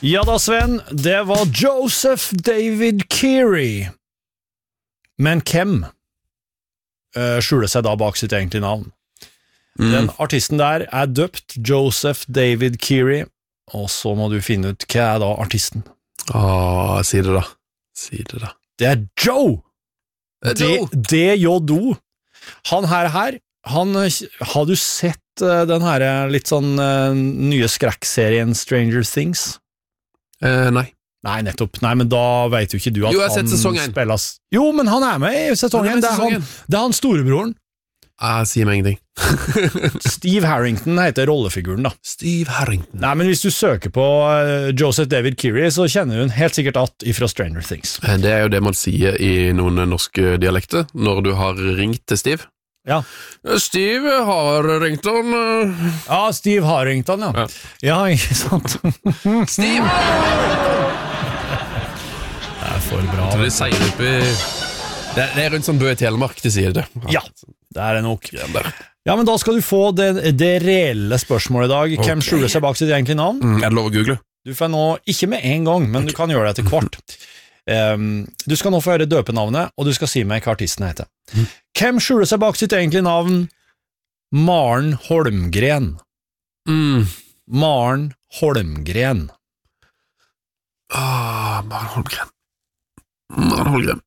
Ja da, Sven, det var Joseph David Keary. Men hvem skjuler seg da bak sitt egentlige navn? Den artisten der døpt Joseph David Keary, og så må du finne ut hva da artisten. Si det da. Det Joe! D-J-O. Han her, har du sett den her litt sånn nye skrekkserien Stranger Things? Nei. Nei, nettopp. Nei, men da vet jo ikke du at jo, jeg har sett sesong 1. Spilles. Jo, men han med i sesong 1. Det er han storebroren. Sier meg ingenting. Steve Harrington heter rollefiguren da. Steve Harrington. Nei, men hvis du søker på Joseph David Keary, så kjenner hun helt sikkert at ifra Stranger Things. Det jo det man sier i noen norske dialekter, når du har ringt til Steve. Ja. Steve Harrington. Ja, Steve Harrington, ja. Ja, ikke sant. Steve Harrington! Det for bra. Jeg tror de sier oppi... Det rundt som Bø i Telemark, de sier det. Ja, det det nok. Ja, men da skal du få det reelle spørsmålet i dag. Hvem skjuler seg bak sitt egentlige navn? Jeg lover å google. Du får nå, ikke med en gang, men du kan gjøre det etter kvart. Du skal nå få høre døpenavnet, og du skal si meg hva artisten heter. Hvem skjuler seg bak sitt egentlige navn? Maren Holmgren. Maren Holmgren. Maren Holmgren.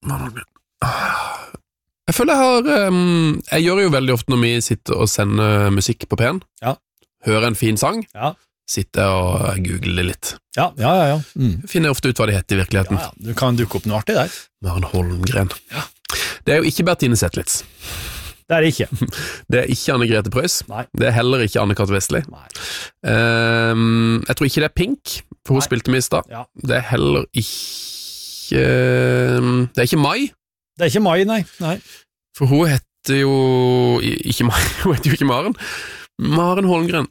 Jeg føler jeg gjør jo veldig ofte når vi sitter og sender musikk på P1. Ja. Hører en fin sang. Ja. Sitter og googler det litt. Ja. Finner ofte ut hva de heter i virkeligheten. Ja. Du kan dukke opp noe artig der. Maren Holmgren. Ja. Det jo ikke Bertine Zetlitz. Det det ikke. Det ikke Anne-Grete Preus. Nei. Det heller ikke Anne-Kat. Vestli. Nei. Jeg tror ikke det Pink, for hun spilte med i stad. Ja. Det heller ikke... Det ikke Mai. Det ikke Mai, nei. For hun heter jo ikke Mai, hun heter jo ikke Maren. Maren Holmgren.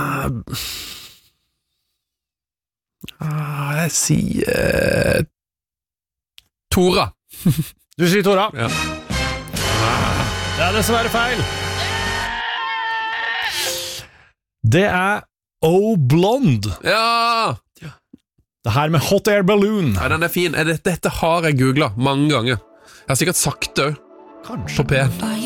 Jeg sier Tora. Du sier Tora? Ja. Det dessverre feil. Det O Blonde. Ja! Det her med Hot Air Balloon. Ja, den fin. Dette har jeg googlet mange ganger. Jeg har sikkert sagt det også. Kanskje. På P1.